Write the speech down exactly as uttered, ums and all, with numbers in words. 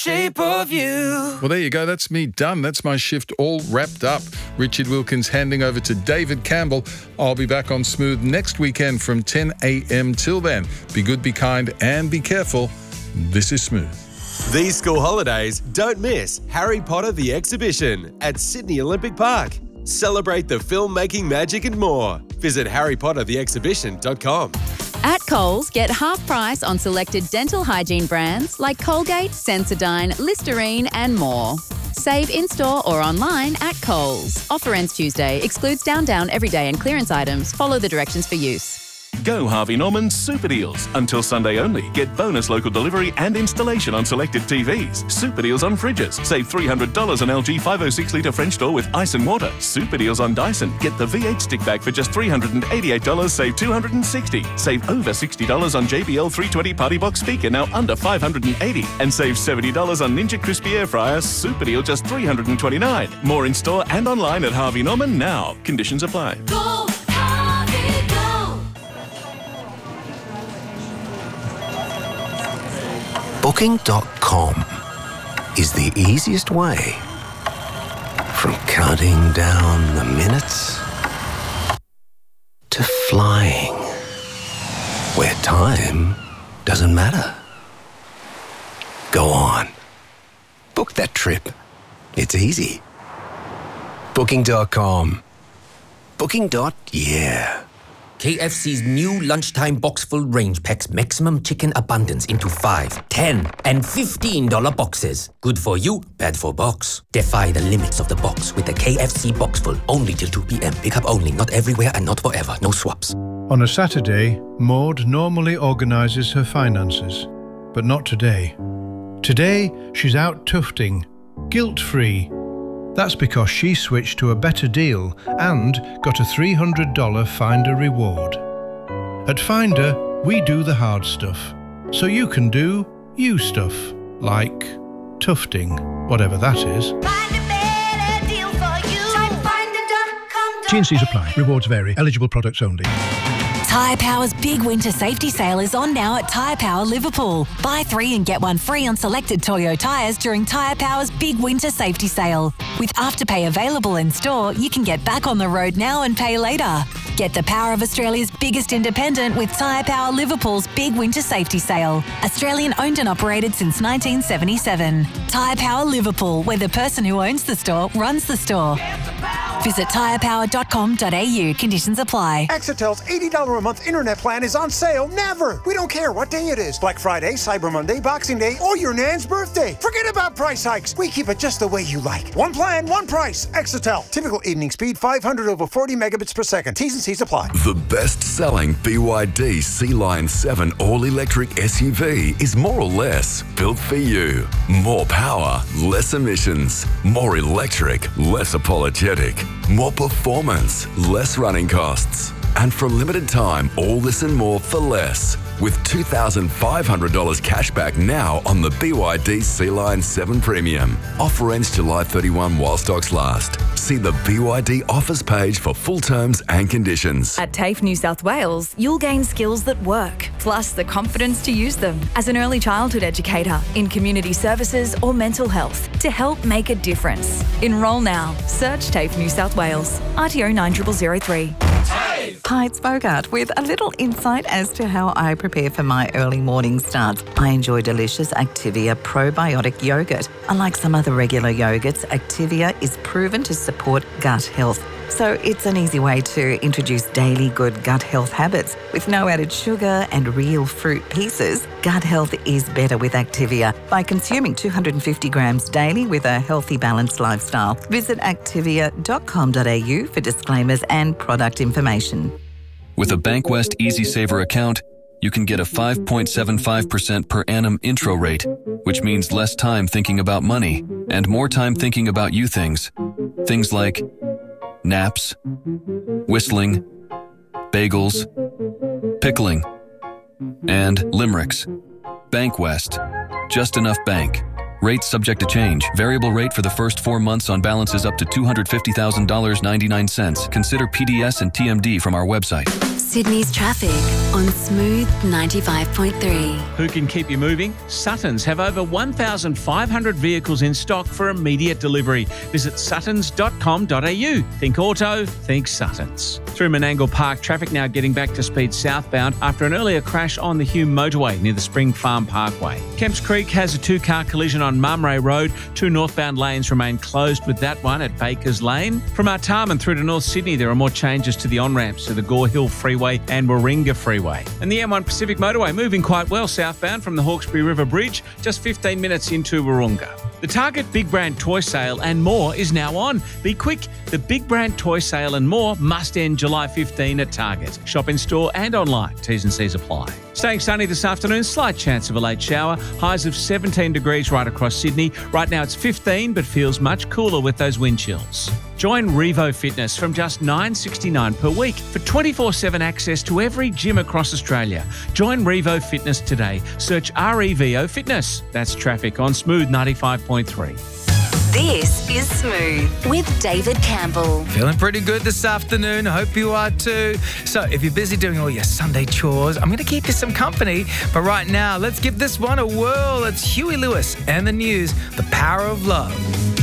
Shape of you. Well, there you go. That's me done. That's my shift all wrapped up. Richard Wilkins handing over to David Campbell. I'll be back on Smooth next weekend from ten a.m. Till then, be good, be kind, and be careful. This is Smooth. These school holidays, don't miss Harry Potter the Exhibition at Sydney Olympic Park. Celebrate the filmmaking magic and more. Visit harry potter the exhibition dot com. At Coles, get half price on selected dental hygiene brands like Colgate, Sensodyne, Listerine and more. Save in-store or online at Coles. Offer ends Tuesday. Excludes Down Down, Everyday and clearance items. Follow the directions for use. Go Harvey Norman's Super Deals. Until Sunday only. Get bonus local delivery and installation on selected T Vs. Super Deals on fridges. Save three hundred dollars on L G five oh six litre French door with ice and water. Super Deals on Dyson. Get the V eight stick bag for just three hundred eighty-eight dollars. Save two hundred sixty dollars. Save over sixty dollars on J B L three twenty Party Box speaker, now under five hundred eighty dollars. And save seventy dollars on Ninja Crispy Air Fryer. Super Deal just three hundred twenty-nine dollars. More in store and online at Harvey Norman now. Conditions apply. Go, Harvey, go. Booking dot com is the easiest way from counting down the minutes to flying, where time doesn't matter. Go on. Book that trip. It's easy. Booking dot com. Booking. Yeah. K F C's new lunchtime box full range packs maximum chicken abundance into five, ten, and fifteen dollar boxes. Good for you, bad for box. Defy the limits of the box with the K F C box full only till two p.m. Pickup only, not everywhere and not forever. No swaps. On a Saturday, Maud normally organises her finances, but not today. Today, she's out tufting, guilt-free. That's because she switched to a better deal and got a three hundred dollars Finder reward. At Finder, we do the hard stuff, so you can do you stuff, like tufting, whatever that is. Find a better deal for you. Try finder dot com. T and C's apply. Rewards vary. Eligible products only. Tyre Power's big winter safety sale is on now at Tyre Power Liverpool. Buy three and get one free on selected Toyo tyres during Tyre Power's big winter safety sale. With Afterpay available in store, you can get back on the road now and pay later. Get the power of Australia's biggest independent with Tyre Power Liverpool's big winter safety sale. Australian owned and operated since nineteen seventy-seven. Tyre Power Liverpool, where the person who owns the store runs the store. Visit tyre power dot com dot a u. Conditions apply. Exitel's eighty dollars a month internet plan is on sale never. We don't care what day it is. Black Friday, Cyber Monday, Boxing Day, or your Nan's birthday. Forget about price hikes. We keep it just the way you like. One plan, one price. Exitel. Typical evening speed five hundred over forty megabits per second. T's and C's apply. The best-selling B Y D Sea Lion seven all-electric S U V is more or less built for you. More power, less emissions. More electric, less apologetic. More performance, less running costs. And for a limited time, all this and more for less. With two thousand five hundred dollars cash back now on the B Y D Sea Lion seven Premium. Offer ends July thirty-first while stocks last. See the B Y D offers page for full terms and conditions. At TAFE New South Wales, you'll gain skills that work, plus the confidence to use them as an early childhood educator in community services or mental health to help make a difference. Enrol now. Search TAFE New South Wales. R T O nine zero zero zero three. Hi, it's Bogart with a little insight as to how I prepare for my early morning starts. I enjoy delicious Activia probiotic yogurt. Unlike some other regular yogurts, Activia is proven to support gut health. So it's an easy way to introduce daily good gut health habits. With no added sugar and real fruit pieces, gut health is better with Activia by consuming two hundred fifty grams daily with a healthy, balanced lifestyle. Visit activia dot com dot a u for disclaimers and product information. With a Bankwest Easy Saver account, you can get a five point seven five percent per annum intro rate, which means less time thinking about money and more time thinking about you things. Things like naps, whistling, bagels, pickling, and limericks. Bankwest. Just enough bank. Rates subject to change. Variable rate for the first four months on balances up to two hundred fifty thousand dollars and ninety-nine cents. Consider P D S and T M D from our website. Sydney's traffic on Smooth ninety-five point three. Who can keep you moving? Suttons have over one thousand five hundred vehicles in stock for immediate delivery. Visit suttons dot com dot a u. Think auto, think Suttons. Through Menangle Park, traffic now getting back to speed southbound after an earlier crash on the Hume Motorway near the Spring Farm Parkway. Kemps Creek has a two-car collision on Mumray Road. Two northbound lanes remain closed with that one at Bakers Lane. From Artarmon through to North Sydney, there are more changes to the on-ramps to the Gore Hill Freeway and Warringah Freeway. And the M one Pacific Motorway moving quite well southbound from the Hawkesbury River Bridge, just fifteen minutes into Warringah. The Target Big Brand Toy Sale and More is now on. Be quick, the Big Brand Toy Sale and More must end July fifteenth at Target. Shop in store and online. T's and C's apply. Staying sunny this afternoon, slight chance of a late shower. Highs of seventeen degrees right across Sydney. Right now it's fifteen, but feels much cooler with those wind chills. Join Revo Fitness from just nine dollars sixty-nine per week for twenty-four seven access to every gym across Australia. Join Revo Fitness today. Search R E V O Fitness. That's traffic on Smooth ninety-five point three. This is Smooth with David Campbell. Feeling pretty good this afternoon. Hope you are too. So if you're busy doing all your Sunday chores, I'm going to keep you some company. But right now, let's give this one a whirl. It's Huey Lewis and the News, The Power of Love.